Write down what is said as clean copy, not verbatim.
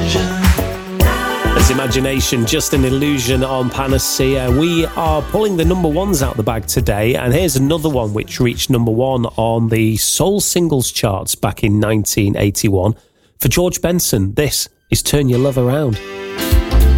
As Imagination, Just an Illusion on Panacea. We are pulling the number ones out the bag today, and here's another one which reached number one on the Soul Singles charts back in 1981. For George Benson, this is Turn Your Love Around.